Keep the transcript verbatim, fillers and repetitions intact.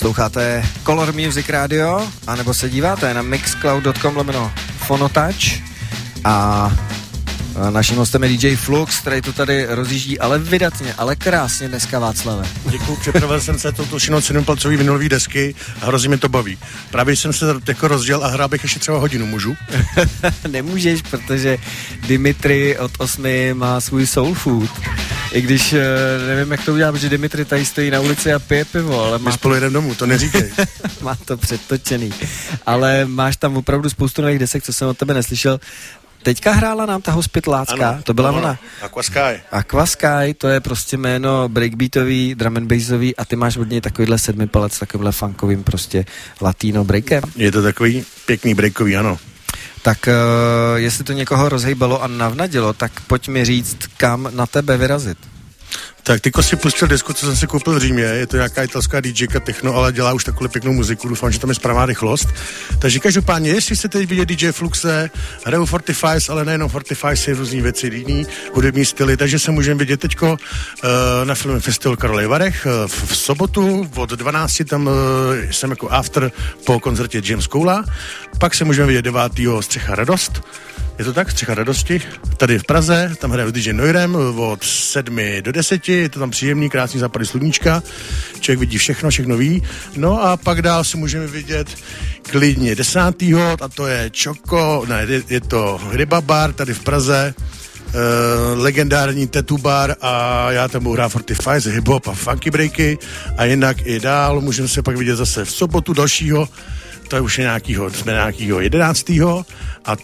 Posloucháte Color Music Radio, anebo se díváte na mixcloud tečka com lomeno Fonotouch a naším hostem je D J Flux, který to tady rozjíždí, ale vydatně, ale krásně dneska, Václave. Děkuju, připravil jsem se touto šinou sedmipalcový vinylový desky a hrozně mi to baví. Právě jsem se jako rozděl a hrál bych ještě třeba hodinu, můžu? Nemůžeš, protože Dimitri od osmi má svůj soul food. I když nevím, jak to udělám, že Dimitri tady stojí na ulici a pije pivo, ale má... My spolu jdem domů, to neříkej. Má to předtočený. Ale máš tam opravdu spoustu nových desek, co jsem od tebe neslyšel. Teďka hrála nám ta hospitlácka, ano, to byla ano, ona. Aqua Sky. Aqua Sky, to je prostě jméno breakbeatový, drum and bassový a ty máš od něj takovýhle sedmipalec s takovýmhle funkovým prostě latino breakem. Je to takový pěkný breakový, ano. Tak uh, jestli to někoho rozhejbalo a navnadilo, tak pojď mi říct, kam na tebe vyrazit. Tak tyko si pustil disku, co jsem si koupil v Římě, je to nějaká italská DJka techno, ale dělá už takovou pěknou muziku, doufám, že tam je správná rychlost. Takže každopádně, jestli se teď vidět D J Fluxe, hraju forty-fives, ale nejenom forty-fives, je různý věci, jiný hudební styly, takže se můžeme vidět teďko uh, na filmu Festival Karlovy Varech uh, v, v sobotu od dvanácti tam uh, jsem jako after po koncertě James Cola, pak se můžeme vidět devátého Střecha Radost. Je to tak, Střecha radosti, tady v Praze, tam hraje s D J Noirem od sedmi do deseti, je to tam příjemný, krásný západy sluníčka, člověk vidí všechno, všechno ví, no a pak dál si můžeme vidět klidně desátého a to je Čoko, ne, je, je to Ryba Bar tady v Praze, Uh, legendární tattoo bar a já tam budu hrát forty-five, hip-hop a funky breaky a jinak i dál můžeme se pak vidět zase v sobotu dalšího, to je už je nějakýho, jsme nějakýho jedenáctého a